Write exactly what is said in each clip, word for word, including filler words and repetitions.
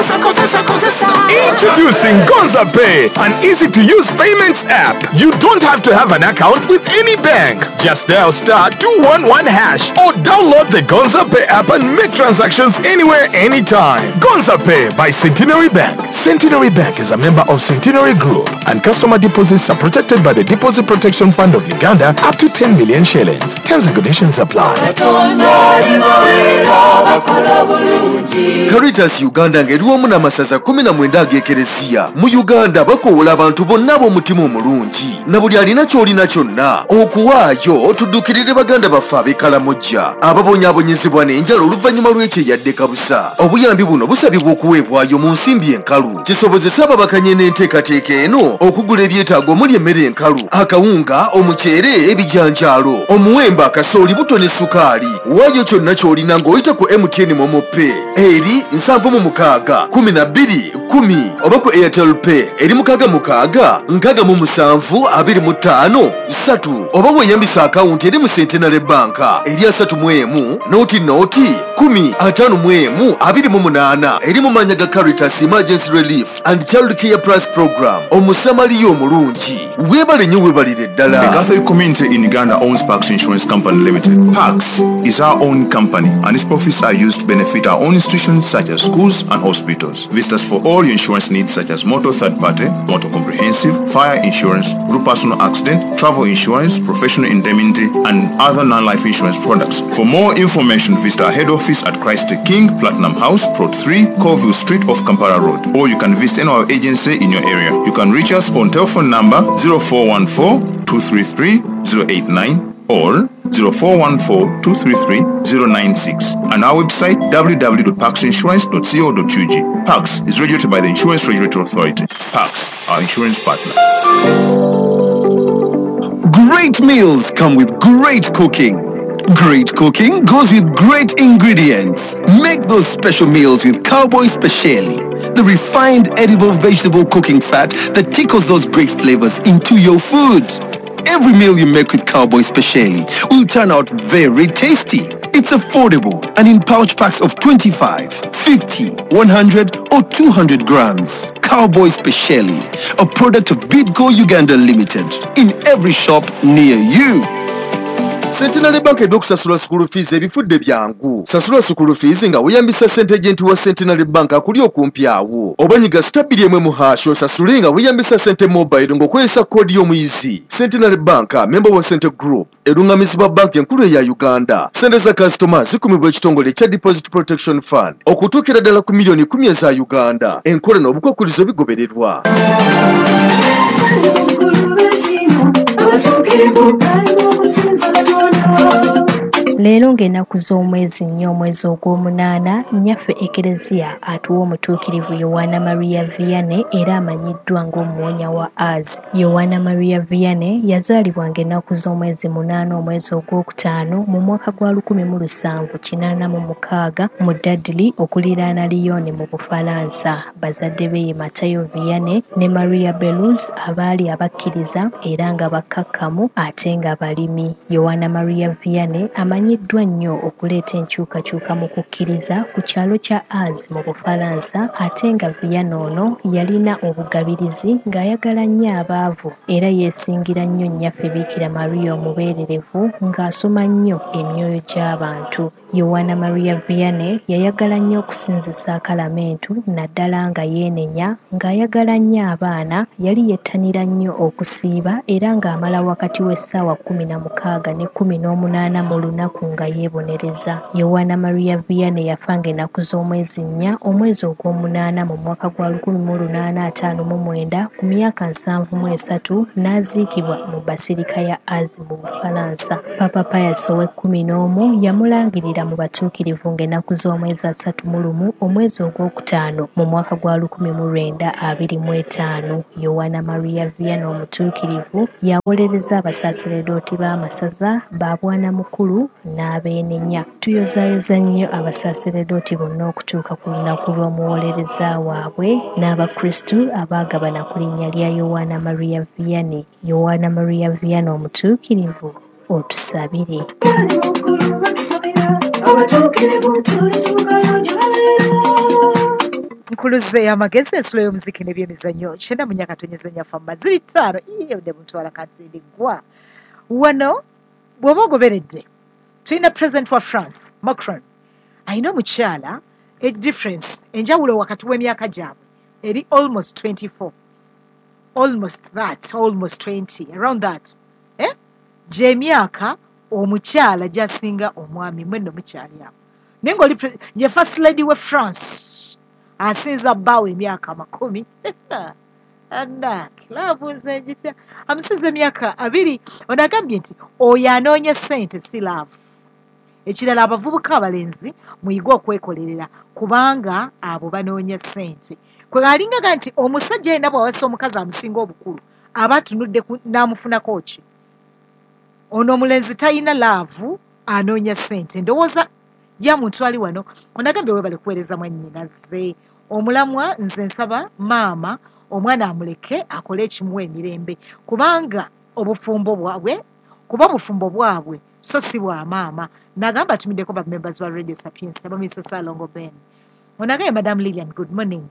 kozesa, kozesa, kozesa. Introducing Gonza Pay, an easy-to-use payments app. You don't have to have an account with any bank. Just dial star two one one hash or download the Gonza Pay app and make transactions anywhere, anytime. Gonza Pay by Centenary Bank. Centenary Bank is a member of Centenary Group, and customer deposits are protected by the Deposit Protection Fund of Uganda up to ten million shillings. Terms and conditions apply. Caritas Uganda ng'eriwamu n'amasaza kumi na mwenda ag'ekereziya mu Uganda bakoowola abantu bonna ab'omutima omulungi na buli alina ky'olina kyonna okuwaayo tuddukirire baganda baffe ab'ekkalamojja ababonyaabonyezebwa n'enjala oluvannyuma lw'ekyeyadde kabusa. Obuyambi buno busabibwa okuweebwayo mu nsimbi enkalu kisobozesa ababakanye n'enteekateeka eno okugula ebyetaago omuli emmere enkalu, akawunga, omuceere, ebijanjaalo, omuwemba, akasooli, buto ne sukaali. Waayo kyonna ky'olina ng'oyita ku M T N Momo Pay eri nsanvu mu mukaaga kumi na bbiri kumi oba ku Airtel Pay eri mukaaga mukaaga nkaaga mu musanvu abiri mu ttaano ssatu oba weeyambisa akawunti eri mu Centenary Bank eri asatu mu emu nooti nooti kumi ataano mu emu abiri mu munaana eri mu mannya ga Caritas Emergency Relief and Child Care Plus Program. Omusamaliya omulungi weebale nnyo weebalire ddala. The Catholic community in Uganda owns Pax Insurance Company Limited. Pax is our own company and its profits are used to benefit our own institutions such as schools and hospitals. Visit us for all your insurance needs such as motor third party, motor comprehensive, fire insurance, group personal accident, travel insurance, professional indemnity, and other non-life insurance products. For more information, visit our head office at Christ the King, Platinum House, Plot three, Colville Street off Kampala Road. Or you can visit any of our agency in your area. You can reach us on telephone number zero four one four two three three zero eight nine or zero four one four two three three zero nine six and our website w w w dot pax insurance dot co dot u g. Pax is regulated by the Insurance Regulatory Authority. Pax, our insurance partner. Great meals come with great cooking. Great cooking goes with great ingredients. Make those special meals with Cowboy Speciale, the refined edible vegetable cooking fat that tickles those great flavors into your food. Every meal you make with Cowboy Speciale will turn out very tasty. It's affordable and in pouch packs of twenty-five, fifty, one hundred or two hundred grams. Cowboy Speciale, a product of Bidco Uganda Limited, in every shop near you. Centenary Bank eby'okusasula school fees ebifudde byangu. Sasula school fees nga weeyambisa ssente agenti wa Centenary Bank akuli okumpi awo. Oba nyiga stabili emwe mu hash osasule nga weeyambisa ssente mobile ng'okozesa koodi y'omuyizi. Centenary Bank, member wa Centre Group, erungamizibwa bank enkulu eya Uganda. Ssente za customers zikumibwa ekitongole ekya Deposit Protection Fund okutuukira ddala ku miliyoni kumi eza Uganda. Enkola n'obukwakkulizo bigobererwa. Leero ng'ennaku z'omwezi nnyo omwezi ogw'omunaana, nnyaffe Ekereziya atuwa omutuukirivu Yohana Maria Vianney era amanyiddwa ng'omuwonya wa Az. Yohana Maria Vianney yazaalibwa ng'ennaku z'omwezi munaana omwezi ogwokutaano mu mwaka gwa lukumi mu lusanvu kinaana mu mukaaga mu Dudley okuliraana Lyon mu Bufalansa. Bazadde be ye Matayo Vianney ne Maria Beluz abaali abakkiriza era nga bakkakkamu ate nga balimi. Yohana Maria Vianney amanyi Amanyiddwa nnyo okuleeta enkyukakyuka mu kukkiriza ku kyalo kya Az mu Bufalansa ate nga Vianney ono yalina obugabirizi ng'ayagala nnyo abaavu era yeesingira nnyo nnyaffe Bikira Maria omubeererevu ng'asoma nnyo emyoyo gy'abantu. Yohana Maria Vianney yayagala nnyo okusinzisa Akalamentu naddala nga yeenenya ng'ayagala nnyo abaana, yali yettanira nnyo okusiiba era ng'amala wakati w'essaawa kkumi na mukaaga ne kkumi n'omunaana mu lunaku nga yeebonereza. Yohana Maria Vianney yafa ng'ennaku z'omwezi nnya omwezi ogw'omunaana mu mwaka gwa lukumi mu lunaana ataano mu mwenda ku myaka nsanvu mu esatu n'aziikibwa mu basirika ya Az mu Bufalansa. Papa Pius ow'ekkumi n'omu yamulangirira mu batuukirivu ng'ennaku z'omwezi asatu mu lumu omwezi ogwokutaano mu mwaka gwa lukumi mu lwenda abiri mu etaano. Yohana Maria Vianney omutuukirivu yawolereza abasaaseredooti b'amasaza ba bwana mukulu n'abeenenya. Tuyozaayoza nnyo abasaaseredooti bonna okutuuka ku lunaku lw'omuwolereza waabwe n'Abakristu abaagabana ku linnya lya Yohana Maria Vianney. Yohana Maria Vianney omutuukirivu otusabire. nkuluze amagezi ensulo y'omuziki n'ebyemizannyo kyenda mu nyaka tonyezanya famba ziri ttaano iyo de mutwala katindi gwa wano bw'oba ogoberedde tulina president wa France Macron ayina omukyala a difference enjawulo wakati w'emyaka gyabwe eri almost twenty-four almost that almost twenty around that eh gy'emyaka omukyala gy'asinga omwami mwenno mukyali awo naye ng'oli ye first lady we France asinza bbaawo emyaka makumi laabuuza engitya amusinza emyaka abiri ono agambye nti oyo anoonya ssente si laavu ekirala abavubuka abalenzi muyige okwekolerera kubanga abo banoonya ssente kwe alingaga nti omusajja yenna bw'awasa omukazi amusinga obukulu aba atunudde n'amufunako ki ono omulenzi talina laavu anoonya ssente ndowooza ya muntu ali wano onagambye webale kuweereza mwannyinaze omulamwa nze nsaba maama omwana amuleke akole ekimuwa emirembe kubanga obufumbo bwabwe kuba obufumbo bwabwe so si bwa maama nagamba atumiddeko ba members ba radio sapiens abamisa Salongo Ben onagaye Madam Lilian good morning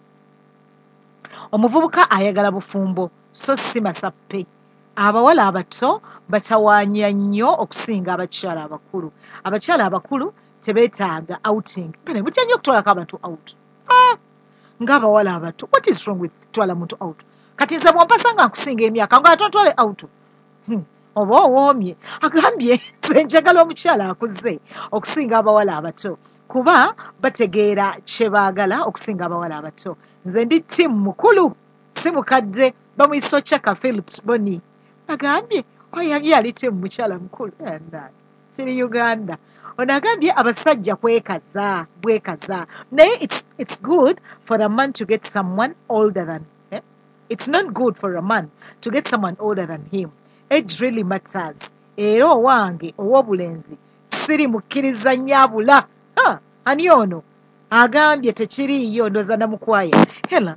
omuvubuka ayagala bufumbo so si masappe abawala abato batawaanya nnyo okusinga abakyala abakulu abakyala abakulu tebeetaaga outing bene butya nnyo okutwalako abantu out ah, ng'abawala abato what is wrong with kutwala muntu out kati nze bwompasa nga nkusinga emyaka nga atontwale out hmm. oba owoomye agambye nze njagala omukyala akuze okusinga abawala abato kuba bategeera kye baagala okusinga abawala abato nze ndi timu mukulu si mukadde bamuyisa Ochaka Phillips Boni agambye oyagi yali timu mukyala mukulu kiri Uganda ono agambye abasajja kwekaza bwekaza naye it's, it's good for a man to get someone older than eh? It's not good for a man to get someone older than him. Age really matters. Era owange ow'obulenzi siri mukkiriza nnyabula ha ani ono agambye tekiriiyo ndoza namukwaya hela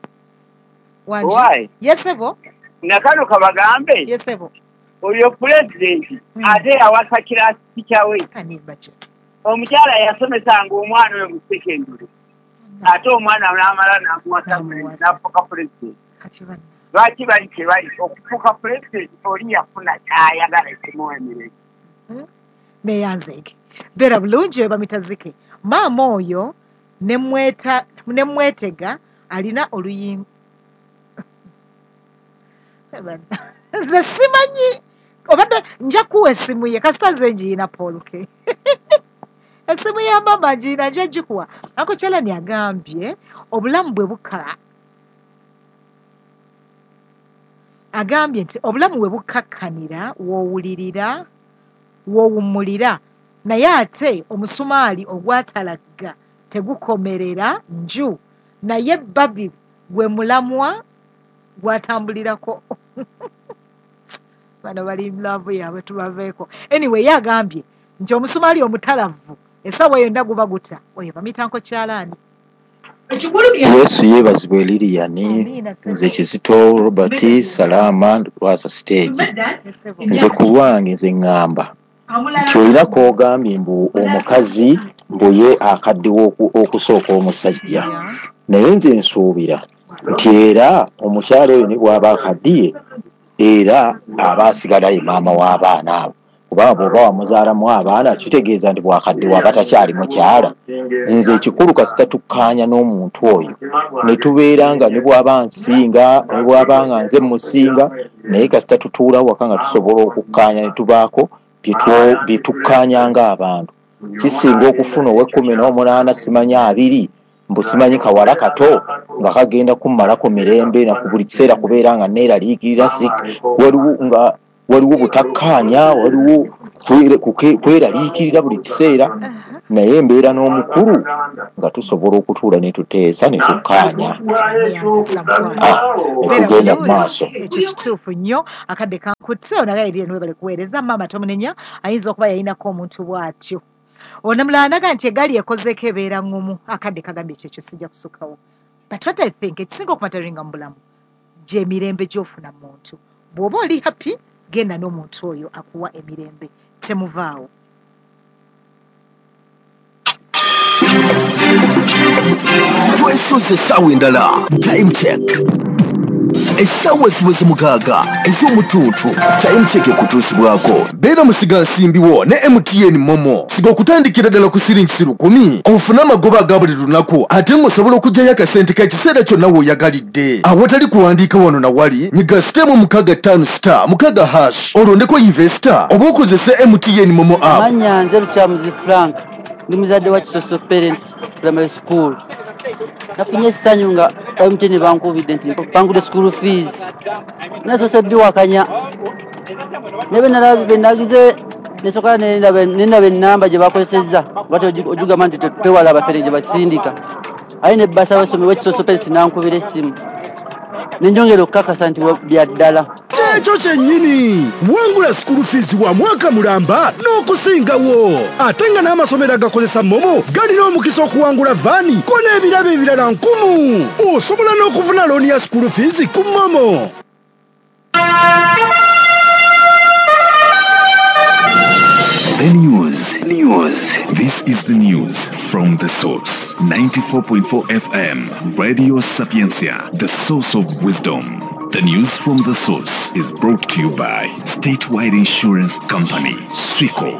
wanje yesebo nakano kabagambe yesebo oyo president mm. ate awasa kirasi kyawe anibache omukyala yasomesanga omwana oyo mu secondary ate omwana n'amala n'amuwasa n'afuuka president lwaki bali tebali okufuuka president oli yafuna kyayagala ekimuwa emirembe neyanzeke beera bulungi we bamitazike maama oyo nemwetega alina oluyimba nze simanyi obadde nja kuwa essimu ye kasita nze ngiina Paul-ke essimu ya mama ngiina nja gikuwa ako kyalani agambye obulamu bwe bukala agambye nti obulamu bwe bukakkanira woowulirira woowummulira naye ate omusumaali ogwatalagga tegukomerera nju naye babi gwe mulamwa gwatambulirako bano bali mulavu yaabwe tubaveeko anyway yagambye nti omusumaali omutalavu essaawa yonna guba guta oyo bamitanko kyalaani Yesu yeebazibwe Liliyani nze Kizito Robert Salama Rwasa stage nze ku lwange nze ŋŋamba nti olina kwogambye mbu omukazi mbuye akaddewo okusooka omusajja naye nze nsuubira nti era omukyala oyo ne bw'aba akaddiye era aba asigala ye maama w'abaana abo kubanga bw'oba wamuzaalamu abaana kitegeeza nti bw'akaddiwa aba takyali mukyala nze ekikulu kasita tukkaanya n'omuntu oyo ne tubeera nga ne bw'aba nsinga ne bw'aba nga nze musinga naye kasita tutuula waka nga tusobola okukkaanya ne tubaako bye tukkaanya ng'abantu kisinga okufuna ow'ekkumi n'omunaana simanyi abiri mbu simanyi kawala kato nga kagenda kummalako mirembe na ku buli kiseera kubeera nga neeraliikirira waliwo nga waliwo butakkaanya waliwo kweraliikirira buli kiseera naye embeera n'omukulu nga tusobola okutuula ne tuteesa ne tukkaanya tugenda mu maaso ekyo kituufu nnyo akadde kankutte onagaye eriye niwe bali kuweereza maama tomunenya ayinza okuba yayinako omuntu bw'atyo onamulala naga nti egaali ekozeeko ebeera ŋŋumu akadde kagambye kyekyo sijja kusukkawo but what I think ekisinga okumataringa mu bulamu gy'emirembe gy'ofuna muntu bw'oba oli happy genda n'omuntu oyo akuwa emirembe temuvaawo twesoze essaawa endala. Time check. Essaawa ziweze mukaaga ez'omutuntu. Time check ekutuusibwako. Beera musiga nsimbiwo ne M T N Momo. Siga okutandikira ddala ku siringisi lukumi ofune amagoba aga buli lunaku ate ng'osobola okuggyayo akasente k'ekiseera kyonna w'oyagalidde. Awatali kuwandiika wano na wali nyiga sitemu mukaaga ttaano star mukaaga hash olondeko investor oba okozese M T N Momo app. Manya nze Lukyamuzi Frank ndi muzadde wa Kisoso Parents Primary School. Nafunye essanyu nga M T N bankubidde nti bangudde school fees. Nasoose biwakanya. Ne bwe nagize nesokola nenaba ennamba gye bakozesezza bati ojugamba nti twewala abafere gye basindika. Aye ne bbasa abasomyi w'Ekisoso Parents nankubira essimu. Nenjongera okukakasa nti bya ddala. Ekyo kyennyini wangula school fees wa mwaka mulamba n'okusingawo ate nga n'amasomero agakozesa Momo galina omukisa okuwangula vaani ko n'ebirabo ebirala nkumu. Osobola n'okufuna looni ya school fees ku Momo. The news. News. This is the news from the source. ninety-four point four F M. Radio Sapiencia, the source of wisdom. The news from the source is brought to you by Statewide Insurance Company, Swico.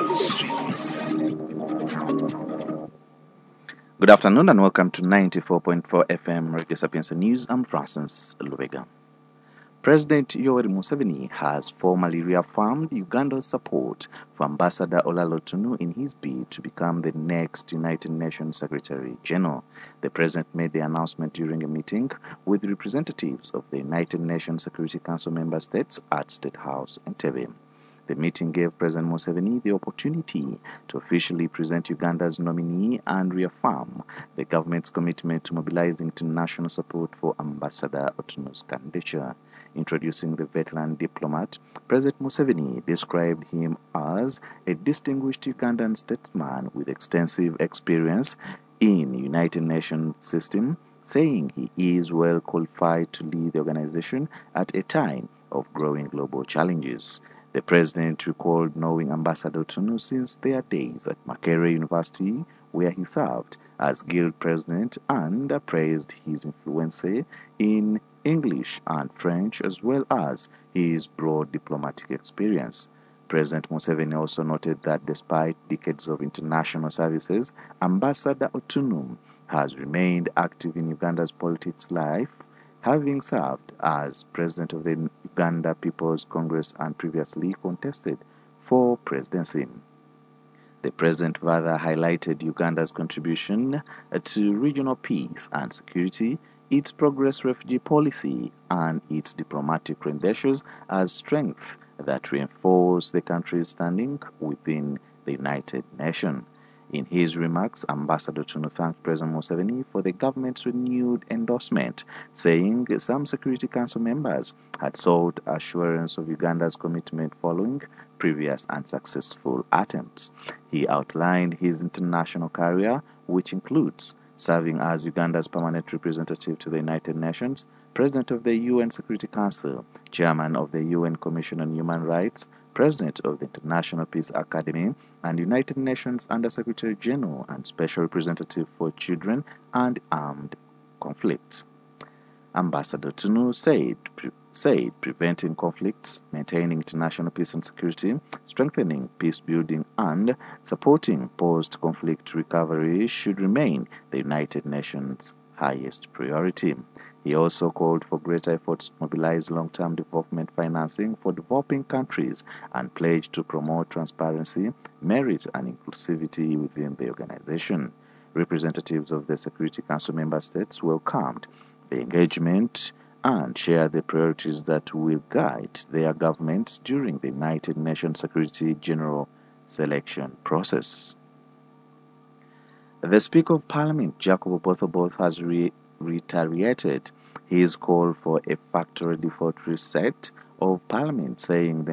Good afternoon and welcome to ninety-four point four F M Radio Sapienza News. I'm Francis Lubega. President Yoweri Museveni has formally reaffirmed Uganda's support for Ambassador Olalo Tunu in his bid to become the next United Nations Secretary General. The president made the announcement during a meeting with representatives of the United Nations Security Council member states at State House Entebbe. The meeting gave President Museveni the opportunity to officially present Uganda's nominee and reaffirm the government's commitment to mobilize international support for Ambassador Otunu's candidature. Introducing the veteran diplomat, President Museveni described him as a distinguished Ugandan statesman with extensive experience in the United Nations system, saying he is well qualified to lead the organization at a time of growing global challenges. The president recalled knowing Ambassador Tunu since their days at Makerere University, where he served as guild president, and praised his influence in English and French as well as his broad diplomatic experience. President Museveni also noted that despite decades of international services, Ambassador Otunu has remained active in Uganda's politics life, having served as president of the Uganda People's Congress and previously contested for presidency. The president further highlighted Uganda's contribution to regional peace and security, its progress refugee policy, and its diplomatic credentials as strengths that reinforce the country's standing within the United Nations. In his remarks, Ambassador Tunu thanked President Museveni for the government's renewed endorsement, saying some Security Council members had sought assurance of Uganda's commitment following previous unsuccessful attempts. He outlined his international career, which includes serving as Uganda's permanent representative to the United Nations, President of the U N Security Council, Chairman of the U N Commission on Human Rights, President of the International Peace Academy, and United Nations Under-Secretary General and Special Representative for Children and Armed Conflicts. Ambassador Tunu said, pre- said preventing conflicts, maintaining international peace and security, strengthening peace building, and supporting post-conflict recovery should remain the United Nations' highest priority. He also called for greater efforts to mobilize long-term development financing for developing countries and pledged to promote transparency, merit, and inclusivity within the organization. Representatives of the Security Council member states welcomed the engagement and shared the priorities that will guide their governments during the United Nations Security General selection process. The Speaker of Parliament, Jacob Oboth-Oboth, has re- reiterated his call for a factory default reset of Parliament, saying the